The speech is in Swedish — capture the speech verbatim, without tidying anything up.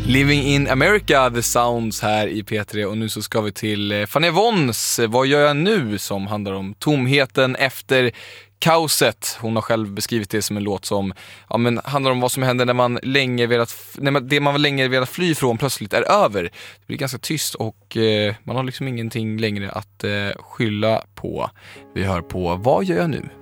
Living in America, The Sounds här i P tre. Och nu så ska vi till Fanny Wons Vad gör jag nu? Som handlar om tomheten efter kaoset. Hon har själv beskrivit det som en låt som ja, men handlar om vad som händer när man länge velat, när man, det man länge velat fly från plötsligt är över. Det blir ganska tyst och eh, man har liksom ingenting längre att eh, skylla på. Vi hör på Vad gör jag nu?